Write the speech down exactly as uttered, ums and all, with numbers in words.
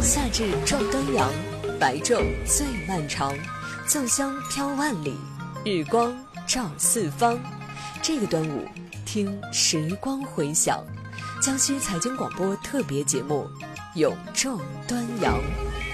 夏至撞端阳，白昼最漫长，粽香飘万里，日光照四方。这个端午，听时光回响，江西财经广播特别节目《永昼端阳》。